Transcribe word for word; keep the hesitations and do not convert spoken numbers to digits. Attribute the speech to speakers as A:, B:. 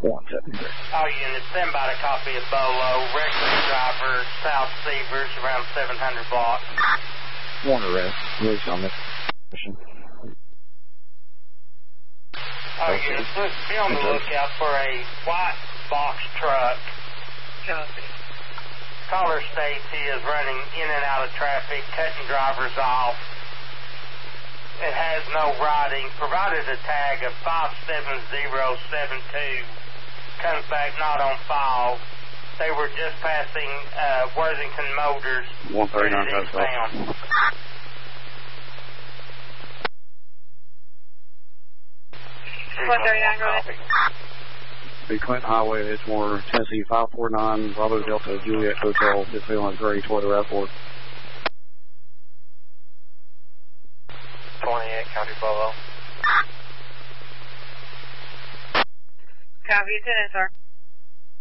A: one seven three.
B: All units, stand by to copy a Bolo. Reckless driver, South Severs, around seven hundred block.
A: One arrest. Release on this mission.
B: All units, look, be on the lookout for a white box truck.
C: Copy.
B: Caller states he is running in and out of traffic, cutting drivers off. It has no writing. Provided a tag of five seven zero seven two. Comes back not on file. They were just passing uh, Worthington Motors.
A: one thirty-nine
B: eastbound.
C: one thirty-nine, go ahead.
A: The Clinton Highway, it's more Tennessee five four nine, Bravo Delta, Juliet Hotel, is feeling great toward the airport.
B: twenty-eight, County Bolo.
C: Copy, it's in, sir.